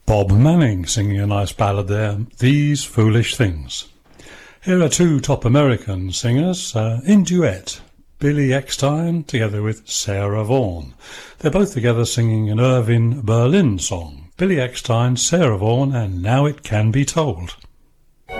Bob Manning singing a nice ballad there, These Foolish Things. Here are two top American singers in duet, Billy Eckstine together with Sarah Vaughan. They're both together singing an Irving Berlin song, Billy Eckstine, Sarah Vaughan, and Now It Can Be Told.